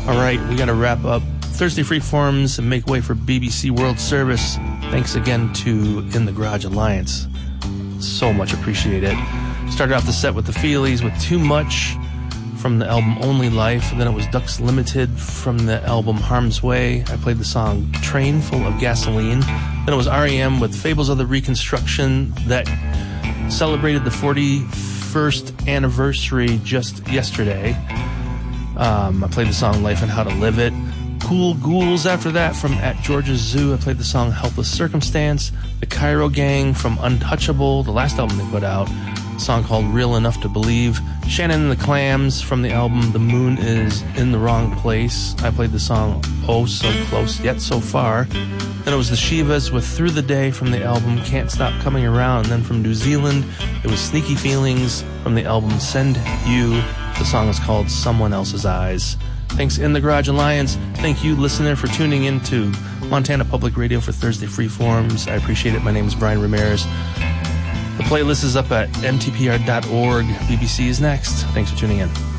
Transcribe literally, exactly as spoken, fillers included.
All right, we got to wrap up Thursday Freeforms and make way for B B C World Service. Thanks again to In the Garage Alliance. So much appreciate it. Started off the set with the Feelies with Too Much from the album Only Life. And then it was Ducks Limited from the album Harm's Way. I played the song Train Full of Gasoline. Then it was R E M with Fables of the Reconstruction that celebrated the forty-first anniversary just yesterday. Um, I played the song Life and How to Live It. Cool Ghouls after that from At George's Zoo. I played the song Helpless Circumstance. The Cairo Gang from Untouchable, the last album they put out. A song called Real Enough to Believe. Shannon and the Clams from the album The Moon is in the Wrong Place. I played the song Oh So Close Yet So Far. Then it was the Shivas with Through the Day from the album Can't Stop Coming Around. And then from New Zealand, it was Sneaky Feelings from the album Send You. The song is called Someone Else's Eyes. Thanks In the Garage Alliance. Thank you, listener, for tuning in to Montana Public Radio for Thursday Freeforms. I appreciate it. My name is Brian Ramirez. The playlist is up at m t p r dot org. B B C is next. Thanks for tuning in.